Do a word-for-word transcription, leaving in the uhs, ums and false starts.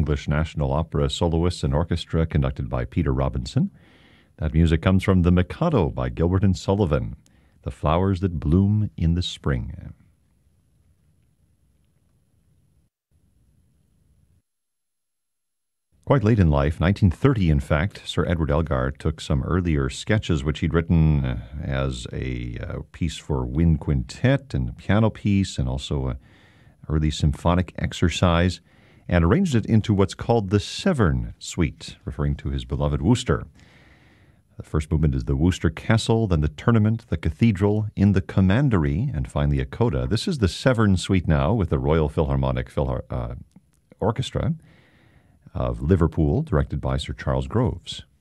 English National Opera Soloists and Orchestra, conducted by Peter Robinson. That music comes from The Mikado by Gilbert and Sullivan, The Flowers That Bloom in the Spring. Quite late in life, nineteen thirty in fact, Sir Edward Elgar took some earlier sketches which he'd written uh, as a uh, piece for wind quintet and a piano piece and also an early symphonic exercise, and arranged it into what's called the Severn Suite, referring to his beloved Worcester. The first movement is the Worcester Castle, then the Tournament, the Cathedral, in the Commandery, and finally a coda. This is the Severn Suite now with the Royal Philharmonic Philhar- uh, Orchestra of Liverpool, directed by Sir Charles Groves.